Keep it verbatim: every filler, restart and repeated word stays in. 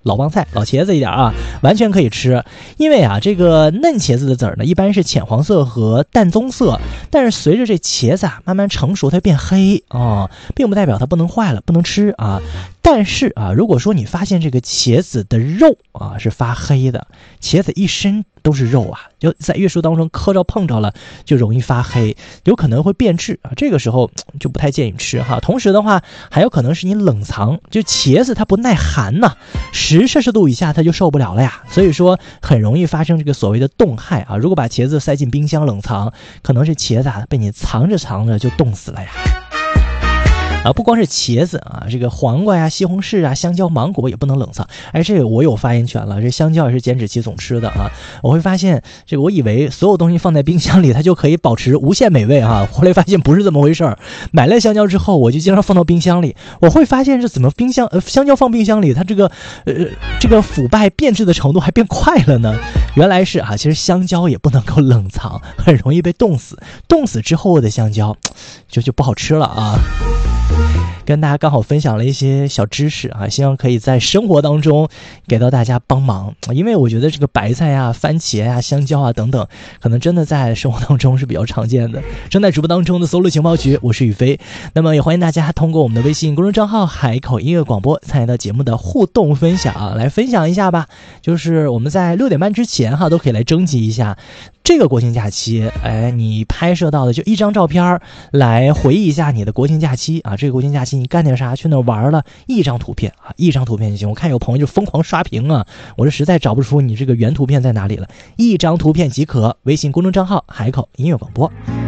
老帮菜、老茄子一点啊，完全可以吃。因为啊，这个嫩茄子的籽儿呢，一般是浅黄色和淡棕色，但是随着这茄子啊慢慢成熟，它变黑啊、哦，并不代表它不能坏了，不能吃啊。但是啊，如果说你发现这个茄子的肉啊是发黑的，茄子一身都是肉啊，就在月树当中磕着碰着了，就容易发黑，有可能会变质啊。这个时候就不太建议吃哈。同时的话，还有可能是你冷藏，就茄子它不耐寒呐，十摄氏度以下它就受不了了呀，所以说很容易发生这个所谓的冻害啊。如果把茄子塞进冰箱冷藏，可能是茄子啊被你藏着藏着就冻死了呀。啊，不光是茄子啊，这个黄瓜呀、西红柿啊、香蕉、芒果也不能冷藏。哎，这个我有发言权了。这香蕉也是减脂期总吃的啊。我会发现，这个我以为所有东西放在冰箱里，它就可以保持无限美味啊。后来发现不是这么回事儿。买了香蕉之后，我就经常放到冰箱里。我会发现这怎么冰箱呃香蕉放冰箱里，它这个呃这个腐败变质的程度还变快了呢？原来是啊，其实香蕉也不能够冷藏，很容易被冻死。冻死之后的香蕉就就不好吃了啊。跟大家刚好分享了一些小知识啊，希望可以在生活当中给到大家帮忙。因为我觉得这个白菜啊、番茄啊、香蕉啊等等，可能真的在生活当中是比较常见的。正在直播当中的搜路情报局，我是宇飞。那么也欢迎大家通过我们的微信公众账号海口音乐广播参与到节目的互动分享，来分享一下吧。就是我们在六点半之前哈都可以来征集一下这个国庆假期，哎，你拍摄到的就一张照片来回忆一下你的国庆假期啊。这个国庆假期你干点啥，去哪玩了，一张图片啊，一张图片就行。我看有朋友就疯狂刷屏啊，我这实在找不出你这个原图片在哪里了，一张图片即可。微信公众账号海口音乐广播。